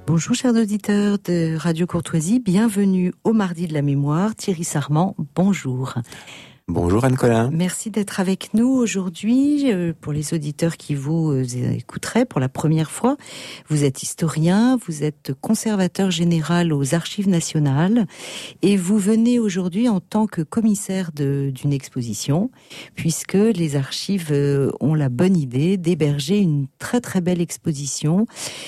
Bonjour chers auditeurs de Radio Courtoisie, bienvenue au Mardi de la Mémoire. Thierry Sarment, bonjour. Bonjour Anne-Colin. Merci d'être avec nous aujourd'hui. Pour les auditeurs qui vous écouteraient pour la première fois, vous êtes historien, vous êtes conservateur général aux Archives nationales et vous venez aujourd'hui en tant que commissaire d'une exposition, puisque les archives ont la bonne idée d'héberger une très très belle exposition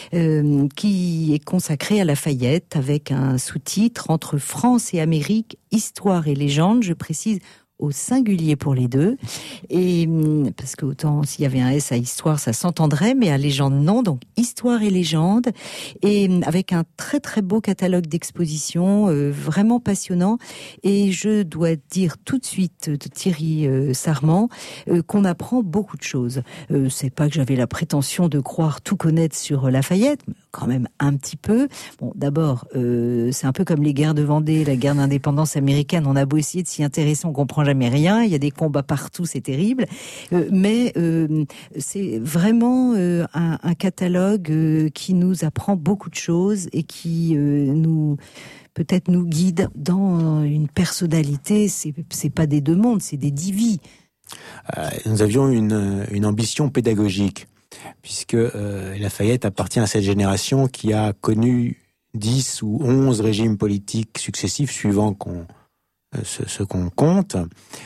qui est consacrée à Lafayette avec un sous-titre Entre France et Amérique, Histoire et légende. Je précise au singulier pour les deux, et parce que autant s'il y avait un S à histoire ça s'entendrait, mais à légende non, donc histoire et légende, et avec un très très beau catalogue d'expositions, vraiment passionnant. Et je dois dire tout de suite, Thierry Sarment, qu'on apprend beaucoup de choses. C'est pas que j'avais la prétention de croire tout connaître sur Lafayette, mais quand même un petit peu. Bon, d'abord, c'est un peu comme les guerres de Vendée, la guerre d'indépendance américaine. On a beau essayer de s'y intéresser, on comprend jamais rien. Il y a des combats partout, c'est terrible. Mais c'est vraiment un catalogue qui nous apprend beaucoup de choses et qui peut-être nous guide dans une personnalité. C'est pas des deux mondes, c'est des divis. Nous avions une ambition pédagogique, puisque Lafayette appartient à cette génération qui a connu 10 ou 11 régimes politiques successifs suivant ce qu'on compte.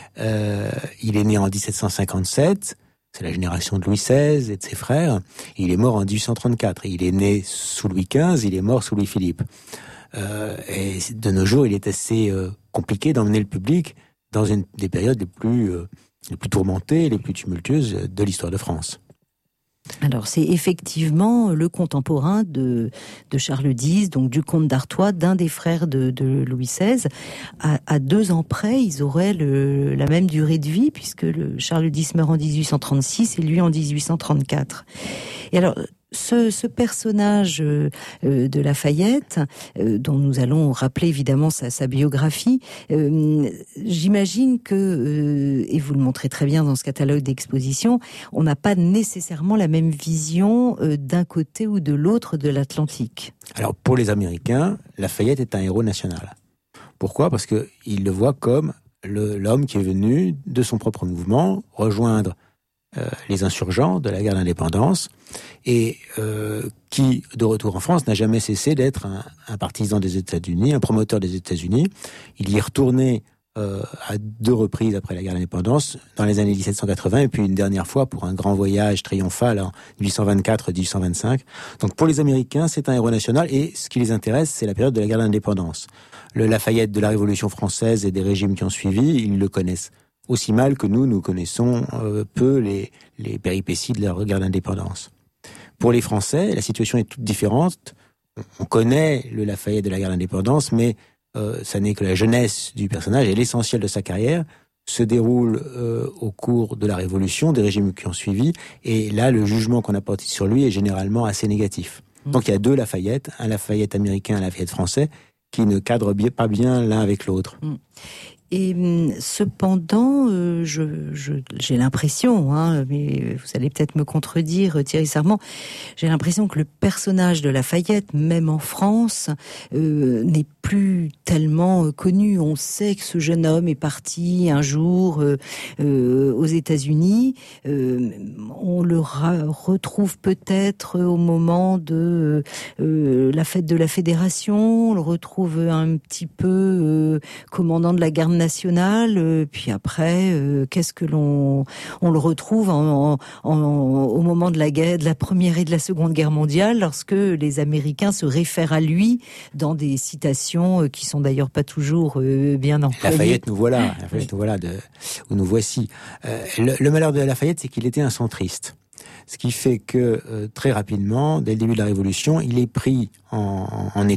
Il est né en 1757, c'est la génération de Louis XVI et de ses frères. Il est mort en 1834. Il est né sous Louis XV, il est mort sous Louis-Philippe. Et de nos jours, il est assez compliqué d'emmener le public dans une des périodes les plus tourmentées, les plus tumultueuses de l'histoire de France. Alors, c'est effectivement le contemporain de Charles X, donc du comte d'Artois, d'un des frères de Louis XVI. À 2 ans près, ils auraient la même durée de vie, puisque Charles X meurt en 1836 et lui en 1834. Et alors, ce personnage de Lafayette, dont nous allons rappeler évidemment sa biographie, j'imagine que, et vous le montrez très bien dans ce catalogue d'exposition, on n'a pas nécessairement la même vision d'un côté ou de l'autre de l'Atlantique. Alors pour les Américains, Lafayette est un héros national. Pourquoi ? Parce qu'ils le voient comme l'homme qui est venu de son propre mouvement rejoindre les insurgents de la guerre d'indépendance et qui, de retour en France, n'a jamais cessé d'être un partisan des États-Unis, un promoteur des États-Unis. Il y est retourné à 2 reprises après la guerre d'indépendance, dans les années 1780, et puis une dernière fois pour un grand voyage triomphal en 1824-1825. Donc pour les Américains, c'est un héros national, et ce qui les intéresse, c'est la période de la guerre d'indépendance. Le Lafayette de la Révolution française et des régimes qui ont suivi, ils le connaissent aussi mal que nous connaissons peu les péripéties de la guerre d'indépendance. Pour les Français, la situation est toute différente. On connaît le Lafayette de la guerre d'indépendance, mais ça n'est que la jeunesse du personnage, et l'essentiel de sa carrière se déroule au cours de la Révolution, des régimes qui ont suivi, et là, le jugement qu'on a porté sur lui est généralement assez négatif. Donc il y a 2 Lafayette, un Lafayette américain, un Lafayette français, qui ne cadrent pas bien l'un avec l'autre. Et cependant, j'ai l'impression, mais vous allez peut-être me contredire, Thierry Sarment, j'ai l'impression que le personnage de Lafayette, même en France, n'est plus tellement connu. On sait que ce jeune homme est parti un jour aux États-Unis. On le retrouve peut-être au moment de la fête de la Fédération. On le retrouve un petit peu commandant de la garde nationale, puis après, qu'est-ce que on le retrouve au moment de la Première et de la Seconde Guerre mondiale, lorsque les Américains se réfèrent à lui dans des citations qui sont d'ailleurs pas toujours bien employées. Lafayette, nous voilà, où nous voici. Le malheur de Lafayette, c'est qu'il était un centriste. Ce qui fait que très rapidement, dès le début de la Révolution, il est pris en